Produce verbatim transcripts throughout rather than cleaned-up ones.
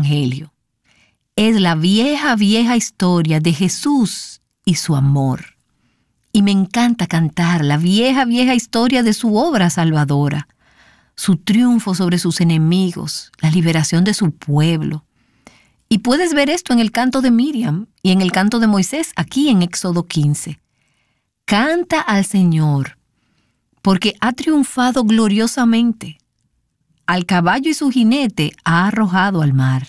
Evangelio. Es la vieja, vieja historia de Jesús y su amor. Y me encanta cantar la vieja, vieja historia de su obra salvadora, su triunfo sobre sus enemigos, la liberación de su pueblo. Y puedes ver esto en el canto de Miriam y en el canto de Moisés, aquí en Éxodo quince. Canta al Señor, porque ha triunfado gloriosamente. Al caballo y su jinete ha arrojado al mar.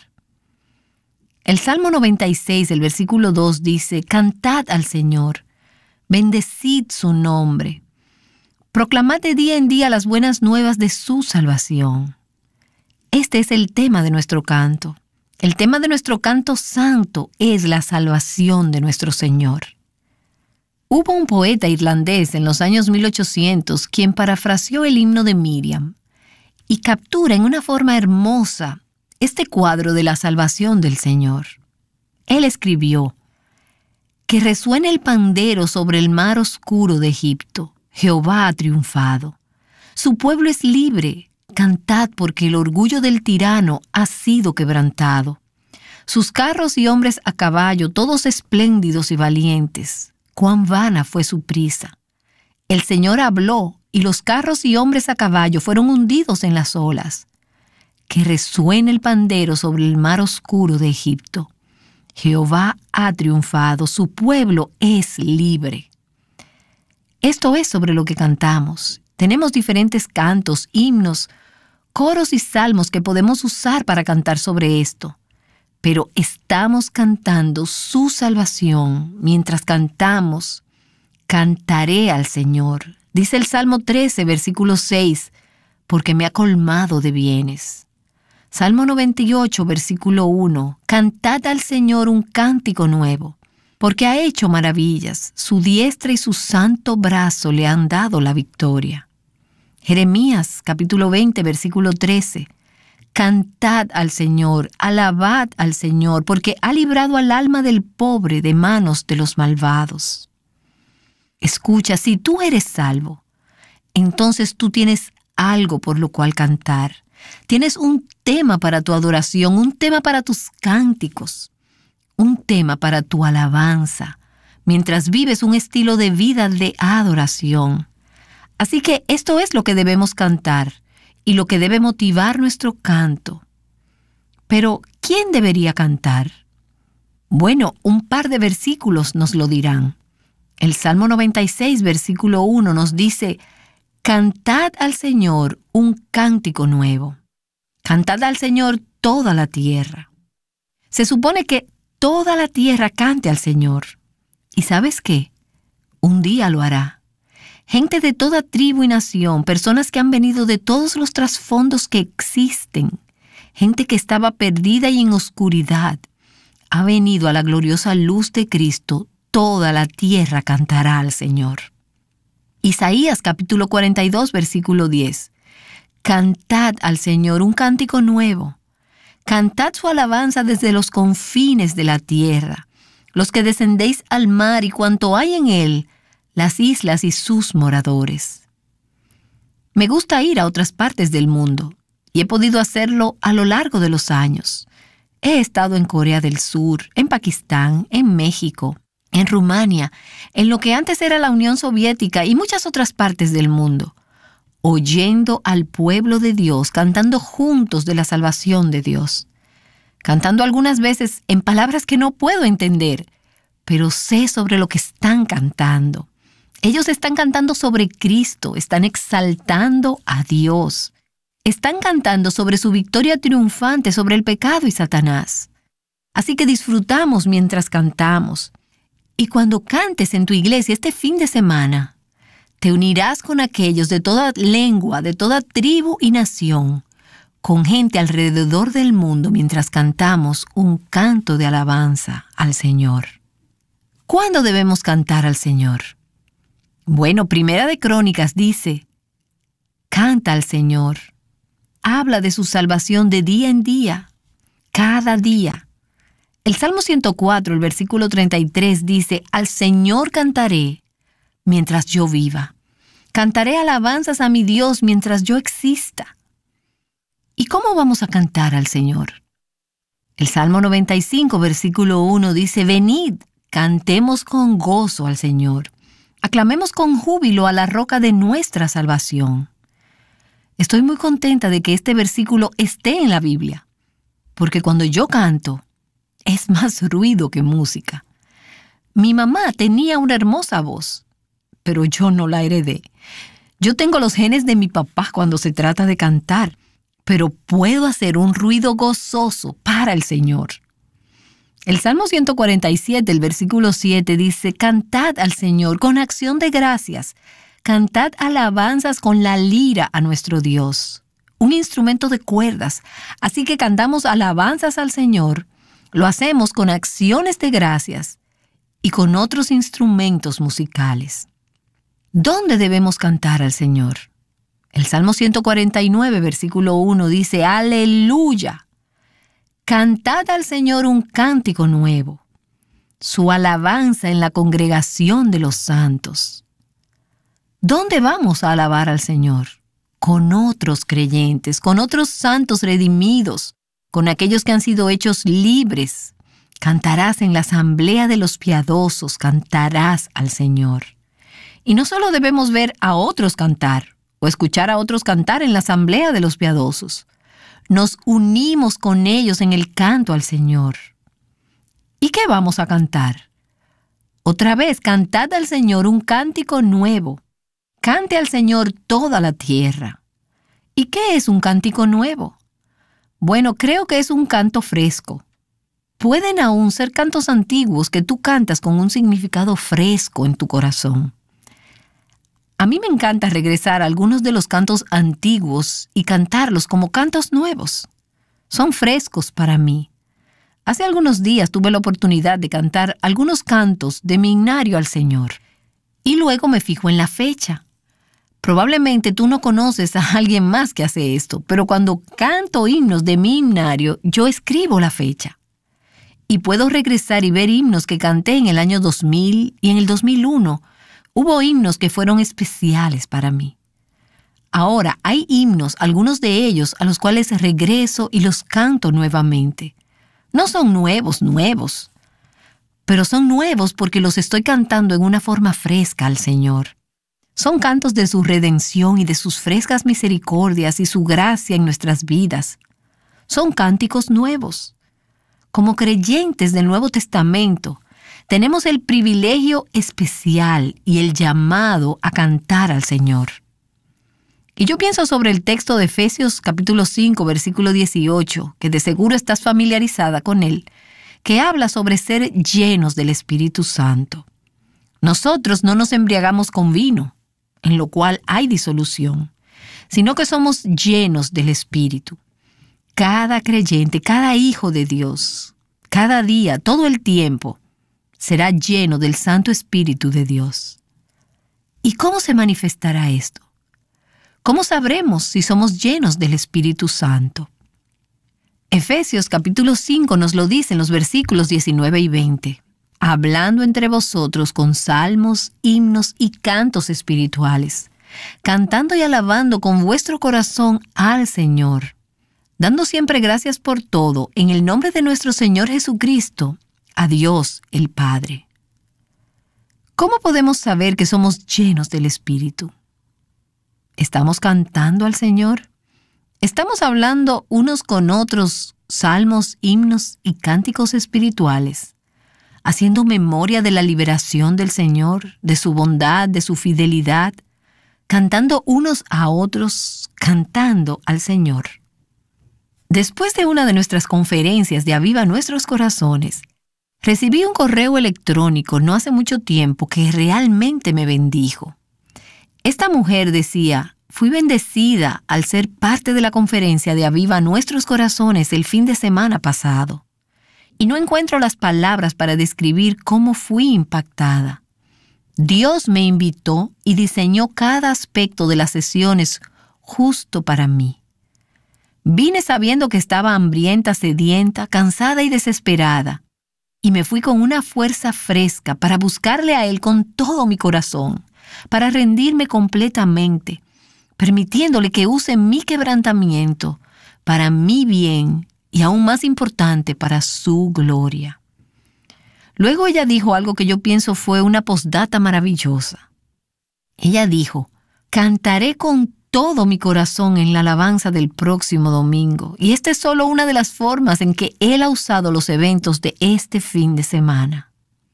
El Salmo noventa y seis, el versículo dos dice, cantad al Señor, bendecid su nombre, proclamad de día en día las buenas nuevas de su salvación. Este es el tema de nuestro canto. El tema de nuestro canto santo es la salvación de nuestro Señor. Hubo un poeta irlandés en los años mil ochocientos quien parafraseó el himno de Miriam y captura en una forma hermosa este cuadro de la salvación del Señor. Él escribió, que resuene el pandero sobre el mar oscuro de Egipto. Jehová ha triunfado. Su pueblo es libre. Cantad porque el orgullo del tirano ha sido quebrantado. Sus carros y hombres a caballo, todos espléndidos y valientes. Cuán vana fue su prisa. El Señor habló y los carros y hombres a caballo fueron hundidos en las olas. Que resuene el pandero sobre el mar oscuro de Egipto. Jehová ha triunfado, su pueblo es libre. Esto es sobre lo que cantamos. Tenemos diferentes cantos, himnos, coros y salmos que podemos usar para cantar sobre esto. Pero estamos cantando su salvación. Mientras cantamos, cantaré al Señor. Dice el Salmo trece, versículo seis, porque me ha colmado de bienes. Salmo noventa y ocho, versículo uno, cantad al Señor un cántico nuevo, porque ha hecho maravillas, su diestra y su santo brazo le han dado la victoria. Jeremías, capítulo veinte, versículo trece, cantad al Señor, alabad al Señor, porque ha librado al alma del pobre de manos de los malvados. Escucha, si tú eres salvo, entonces tú tienes algo por lo cual cantar. Tienes un tema para tu adoración, un tema para tus cánticos, un tema para tu alabanza, mientras vives un estilo de vida de adoración. Así que esto es lo que debemos cantar y lo que debe motivar nuestro canto. Pero, ¿quién debería cantar? Bueno, un par de versículos nos lo dirán. El Salmo noventa y seis, versículo uno nos dice, cantad al Señor un cántico nuevo. Cantad al Señor toda la tierra. Se supone que toda la tierra cante al Señor. ¿Y sabes qué? Un día lo hará. Gente de toda tribu y nación, personas que han venido de todos los trasfondos que existen, gente que estaba perdida y en oscuridad, ha venido a la gloriosa luz de Cristo. Toda la tierra cantará al Señor. Isaías capítulo cuarenta y dos, versículo diez. Cantad al Señor un cántico nuevo. Cantad su alabanza desde los confines de la tierra. Los que descendéis al mar y cuanto hay en él, las islas y sus moradores. Me gusta ir a otras partes del mundo y he podido hacerlo a lo largo de los años. He estado en Corea del Sur, en Pakistán, en México, en Rumania, en lo que antes era la Unión Soviética y muchas otras partes del mundo, oyendo al pueblo de Dios, cantando juntos de la salvación de Dios, cantando algunas veces en palabras que no puedo entender, pero sé sobre lo que están cantando. Ellos están cantando sobre Cristo, están exaltando a Dios, están cantando sobre su victoria triunfante sobre el pecado y Satanás. Así que disfrutamos mientras cantamos. Y cuando cantes en tu iglesia este fin de semana, te unirás con aquellos de toda lengua, de toda tribu y nación, con gente alrededor del mundo mientras cantamos un canto de alabanza al Señor. ¿Cuándo debemos cantar al Señor? Bueno, Primera de Crónicas dice, canta al Señor, habla de su salvación de día en día, cada día. El Salmo ciento cuatro, el versículo treinta y tres dice, al Señor cantaré mientras yo viva. Cantaré alabanzas a mi Dios mientras yo exista. ¿Y cómo vamos a cantar al Señor? El Salmo noventa y cinco, versículo uno dice: venid, cantemos con gozo al Señor. Aclamemos con júbilo a la roca de nuestra salvación. Estoy muy contenta de que este versículo esté en la Biblia, porque cuando yo canto, es más ruido que música. Mi mamá tenía una hermosa voz, pero yo no la heredé. Yo tengo los genes de mi papá cuando se trata de cantar, pero puedo hacer un ruido gozoso para el Señor. El Salmo ciento cuarenta y siete, el versículo siete dice: cantad al Señor con acción de gracias, cantad alabanzas con la lira a nuestro Dios, un instrumento de cuerdas. Así que cantamos alabanzas al Señor, lo hacemos con acciones de gracias y con otros instrumentos musicales. ¿Dónde debemos cantar al Señor? El Salmo ciento cuarenta y nueve, versículo uno dice: aleluya. Cantad al Señor un cántico nuevo, su alabanza en la congregación de los santos. ¿Dónde vamos a alabar al Señor? Con otros creyentes, con otros santos redimidos, con aquellos que han sido hechos libres. Cantarás en la asamblea de los piadosos, cantarás al Señor. Y no solo debemos ver a otros cantar o escuchar a otros cantar en la asamblea de los piadosos. Nos unimos con ellos en el canto al Señor. ¿Y qué vamos a cantar? Otra vez, cantad al Señor un cántico nuevo. Cante al Señor toda la tierra. ¿Y qué es un cántico nuevo? Bueno, creo que es un canto fresco. Pueden aún ser cantos antiguos que tú cantas con un significado fresco en tu corazón. A mí me encanta regresar a algunos de los cantos antiguos y cantarlos como cantos nuevos. Son frescos para mí. Hace algunos días tuve la oportunidad de cantar algunos cantos de mi himnario al Señor. Y luego me fijo en la fecha. Probablemente tú no conoces a alguien más que hace esto, pero cuando canto himnos de mi himnario, yo escribo la fecha. Y puedo regresar y ver himnos que canté en el año dos mil y en el dos mil uno. Hubo himnos que fueron especiales para mí. Ahora hay himnos, algunos de ellos, a los cuales regreso y los canto nuevamente. No son nuevos, nuevos, pero son nuevos porque los estoy cantando en una forma fresca al Señor. Son cantos de su redención y de sus frescas misericordias y su gracia en nuestras vidas. Son cánticos nuevos. Como creyentes del Nuevo Testamento, tenemos el privilegio especial y el llamado a cantar al Señor. Y yo pienso sobre el texto de Efesios capítulo cinco, versículo dieciocho, que de seguro estás familiarizada con él, que habla sobre ser llenos del Espíritu Santo. Nosotros no nos embriagamos con vino, en lo cual hay disolución, sino que somos llenos del Espíritu. Cada creyente, cada hijo de Dios, cada día, todo el tiempo, será lleno del Santo Espíritu de Dios. ¿Y cómo se manifestará esto? ¿Cómo sabremos si somos llenos del Espíritu Santo? Efesios capítulo cinco nos lo dice en los versículos diecinueve y veinte. Hablando entre vosotros con salmos, himnos y cantos espirituales, cantando y alabando con vuestro corazón al Señor, dando siempre gracias por todo en el nombre de nuestro Señor Jesucristo, a Dios el Padre. ¿Cómo podemos saber que somos llenos del Espíritu? ¿Estamos cantando al Señor? ¿Estamos hablando unos con otros salmos, himnos y cánticos espirituales, haciendo memoria de la liberación del Señor, de su bondad, de su fidelidad, cantando unos a otros, cantando al Señor? Después de una de nuestras conferencias de Aviva Nuestros Corazones, recibí un correo electrónico no hace mucho tiempo que realmente me bendijo. Esta mujer decía: fui bendecida al ser parte de la conferencia de Aviva Nuestros Corazones el fin de semana pasado. Y no encuentro las palabras para describir cómo fui impactada. Dios me invitó y diseñó cada aspecto de las sesiones justo para mí. Vine sabiendo que estaba hambrienta, sedienta, cansada y desesperada. Y me fui con una fuerza fresca para buscarle a Él con todo mi corazón, para rendirme completamente, permitiéndole que use mi quebrantamiento para mi bien y aún más importante, para su gloria. Luego ella dijo algo que yo pienso fue una postdata maravillosa. Ella dijo, cantaré con todo mi corazón en la alabanza del próximo domingo. Y esta es solo una de las formas en que Él ha usado los eventos de este fin de semana.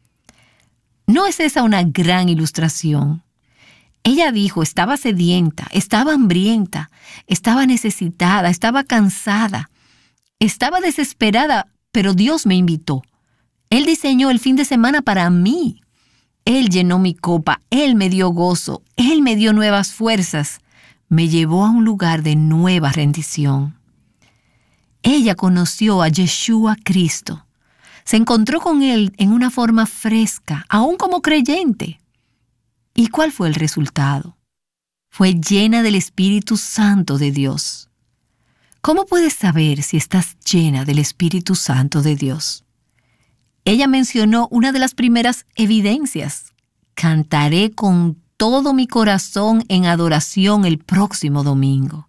¿No es esa una gran ilustración? Ella dijo, estaba sedienta, estaba hambrienta, estaba necesitada, estaba cansada, estaba desesperada, pero Dios me invitó. Él diseñó el fin de semana para mí. Él llenó mi copa, Él me dio gozo, Él me dio nuevas fuerzas, me llevó a un lugar de nueva rendición. Ella conoció a Yeshua Cristo. Se encontró con Él en una forma fresca, aún como creyente. ¿Y cuál fue el resultado? Fue llena del Espíritu Santo de Dios. ¿Cómo puedes saber si estás llena del Espíritu Santo de Dios? Ella mencionó una de las primeras evidencias. Cantaré con todo mi corazón en adoración el próximo domingo.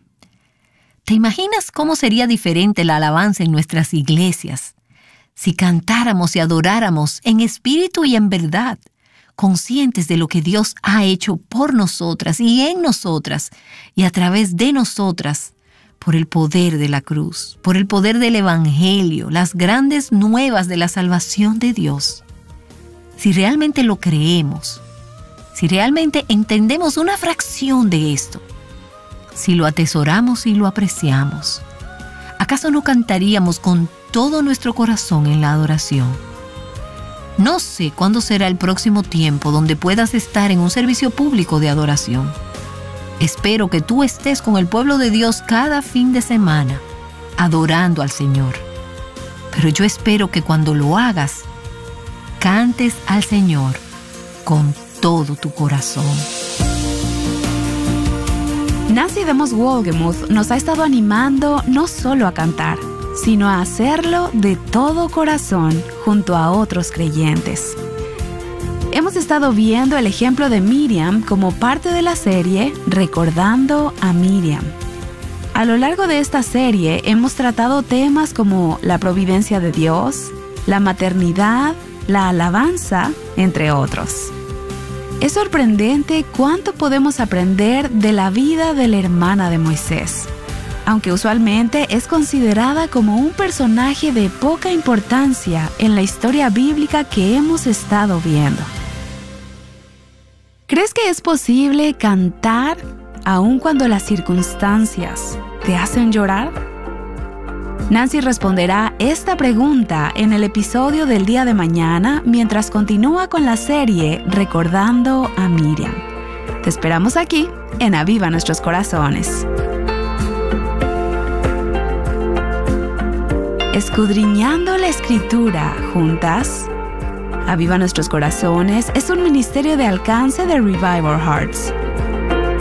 ¿Te imaginas cómo sería diferente la alabanza en nuestras iglesias si cantáramos y adoráramos en espíritu y en verdad, conscientes de lo que Dios ha hecho por nosotras y en nosotras y a través de nosotras, por el poder de la cruz, por el poder del Evangelio, las grandes nuevas de la salvación de Dios? Si realmente lo creemos, si realmente entendemos una fracción de esto, si lo atesoramos y lo apreciamos, ¿acaso no cantaríamos con todo nuestro corazón en la adoración? No sé cuándo será el próximo tiempo donde puedas estar en un servicio público de adoración. Espero que tú estés con el pueblo de Dios cada fin de semana, adorando al Señor. Pero yo espero que cuando lo hagas, cantes al Señor con todo tu corazón. Nancy DeMoss Wolgemuth nos ha estado animando no solo a cantar, sino a hacerlo de todo corazón junto a otros creyentes. Hemos estado viendo el ejemplo de Miriam como parte de la serie Recordando a Miriam. A lo largo de esta serie hemos tratado temas como la providencia de Dios, la maternidad, la alabanza, entre otros. Es sorprendente cuánto podemos aprender de la vida de la hermana de Moisés, aunque usualmente es considerada como un personaje de poca importancia en la historia bíblica que hemos estado viendo. ¿Crees que es posible cantar aun cuando las circunstancias te hacen llorar? Nancy responderá esta pregunta en el episodio del día de mañana mientras continúa con la serie Recordando a Miriam. Te esperamos aquí en Aviva Nuestros Corazones. Escudriñando la Escritura juntas. Aviva Nuestros Corazones es un ministerio de alcance de Revive Our Hearts.